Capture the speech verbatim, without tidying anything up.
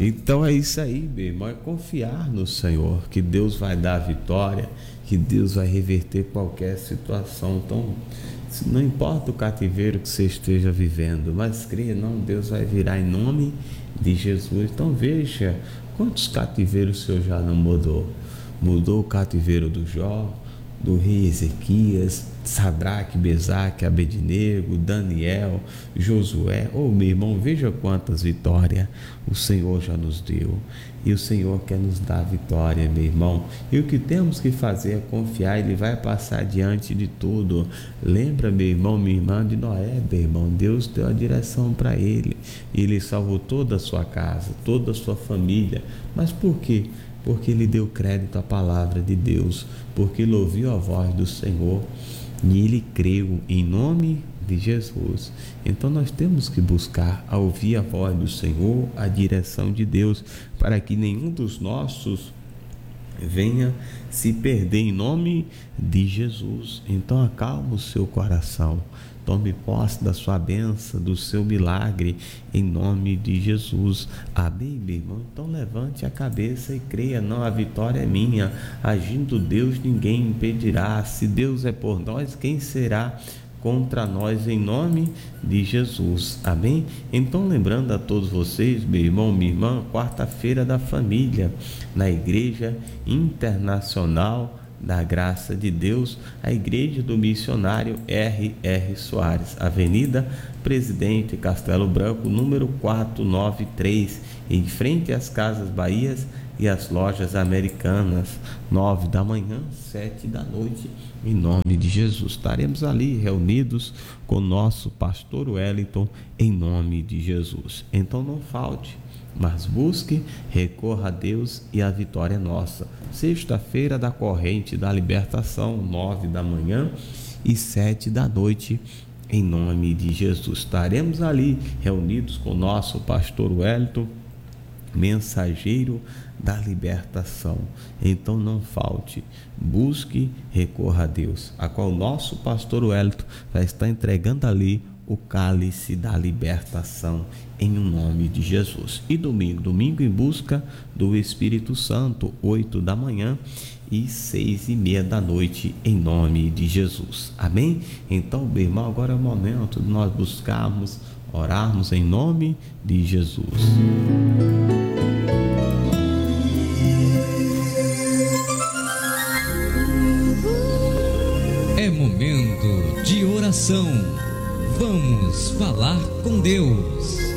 Então é isso aí, meu irmão, é confiar no Senhor, que Deus vai dar a vitória, que Deus vai reverter qualquer situação. Então, não importa o cativeiro que você esteja vivendo, mas creia, não, Deus vai virar em nome de Jesus. Então veja, quantos cativeiros o Senhor já não mudou? Mudou o cativeiro do Jó, do rei Ezequias, Sadraque, Mesaque, Abednego, Daniel, Josué. Oh, meu irmão, veja quantas vitórias o Senhor já nos deu. E o Senhor quer nos dar vitória, meu irmão. E o que temos que fazer é confiar, Ele vai passar diante de tudo. Lembra, meu irmão, minha irmã, de Noé, meu irmão. Deus deu a direção para ele. Ele salvou toda a sua casa, toda a sua família. Mas por quê? Porque ele deu crédito à palavra de Deus, porque ele ouviu a voz do Senhor e ele creu em nome de Jesus. Então nós temos que buscar a ouvir a voz do Senhor, a direção de Deus, para que nenhum dos nossos venha se perder em nome de Jesus. Então acalma o seu coração, tome posse da sua bênção, do seu milagre, em nome de Jesus. Amém, meu irmão? Então levante a cabeça e creia, não, a vitória é minha. Agindo Deus, ninguém impedirá. Se Deus é por nós, quem será contra nós, em nome de Jesus. Amém? Então, lembrando a todos vocês, meu irmão, minha irmã, quarta-feira da família, na Igreja Internacional da Graça de Deus, a Igreja do Missionário R R Soares, Avenida Presidente Castelo Branco, número quatrocentos e noventa e três, em frente às Casas Bahias e às Lojas Americanas, nove da manhã, sete da noite, em nome de Jesus. Estaremos ali reunidos com o nosso pastor Wellington, em nome de Jesus. Então não falte, mas busque, recorra a Deus e a vitória é nossa. Sexta-feira da Corrente da Libertação, nove da manhã e sete da noite, em nome de Jesus. Estaremos ali reunidos com o nosso pastor Wellington, mensageiro da libertação. Então não falte, busque, recorra a Deus, a qual o nosso pastor Wellington vai estar entregando ali o cálice da libertação, em nome de Jesus. E domingo, domingo em busca do Espírito Santo, oito da manhã e seis e meia da noite, em nome de Jesus. Amém? Então, meu irmão, agora é o momento de nós buscarmos, orarmos em nome de Jesus. É momento de oração. Vamos falar com Deus.